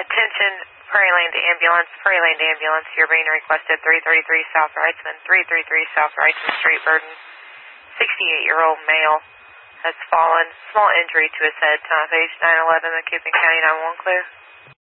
Attention, Prairieland Ambulance, you're being requested 333 South Wrightsman, 333 South Wrightsman Street, Burden. 68-year-old male has fallen, small injury to his head, time of age 9/11, McCubbin County 911 clear.